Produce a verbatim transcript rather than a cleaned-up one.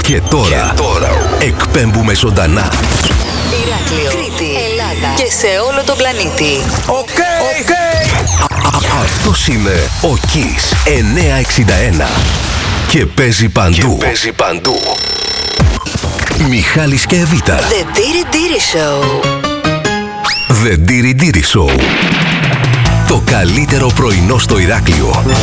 Και τώρα, και τώρα εκπέμπουμε ζωντανά Ηράκλειο, Κρήτη, Ελλάδα και σε όλο τον πλανήτη. Οκ, οκ. Αυτός είναι ο Kiss εννιακόσια εξήντα ένα και παίζει παντού. Και παίζει παντού. Μιχάλης και Εβίτα. The Diri Diri Show. The Diri Diri Show. Το καλύτερο πρωινό στο Ηράκλειο.